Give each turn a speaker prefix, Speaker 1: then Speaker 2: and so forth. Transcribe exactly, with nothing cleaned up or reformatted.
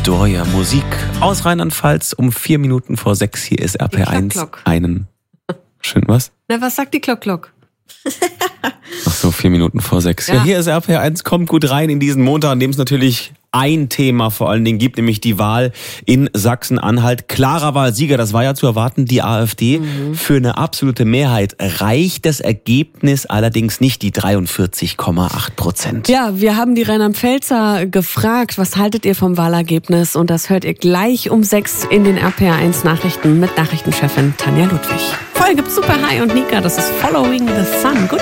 Speaker 1: Doria. Musik aus Rheinland-Pfalz um vier Minuten vor sechs. Hier ist R P R eins.
Speaker 2: Klock, Klock.
Speaker 1: Einen schön was?
Speaker 2: Na, was sagt die Klock Klock?
Speaker 1: Ach so, vier Minuten vor sechs. Ja. ja, hier ist R P R eins. Kommt gut rein in diesen Montag, an dem es natürlich ein Thema vor allen Dingen gibt, nämlich die Wahl in Sachsen-Anhalt. Klarer Wahlsieger, das war ja zu erwarten, die AfD. Mhm. Für eine absolute Mehrheit reicht das Ergebnis allerdings nicht, die dreiundvierzig Komma acht Prozent.
Speaker 2: Ja, wir haben die Rheinland-Pfälzer gefragt, was haltet ihr vom Wahlergebnis? Und das hört ihr gleich um sechs in den R P R eins Nachrichten mit Nachrichtenchefin Tanja Ludwig. Vorher gibt's Super High und Nika, das ist Following the Sun. Gut.